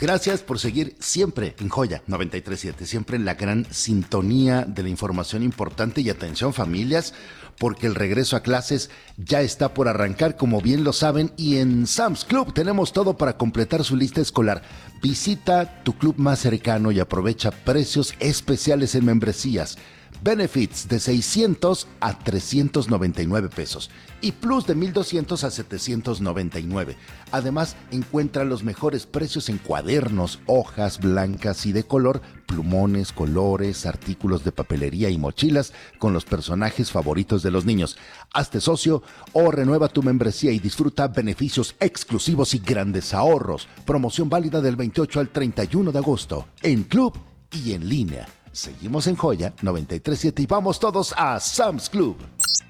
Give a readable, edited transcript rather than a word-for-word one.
Gracias por seguir siempre en Joya 93.7, siempre en la gran sintonía de la información importante. Y atención, familias, porque el regreso a clases ya está por arrancar, como bien lo saben, y en Sam's Club tenemos todo para completar su lista escolar. Visita tu club más cercano y aprovecha precios especiales en membresías. Benefits de 600 a 399 pesos y Plus de 1,200 a 799. Además, encuentra los mejores precios en cuadernos, hojas blancas y de color, plumones, colores, artículos de papelería y mochilas con los personajes favoritos de los niños. Hazte socio o renueva tu membresía y disfruta beneficios exclusivos y grandes ahorros. Promoción válida del 28 al 31 de agosto en club y en línea. Seguimos en Joya 93.7 y vamos todos a Sam's Club.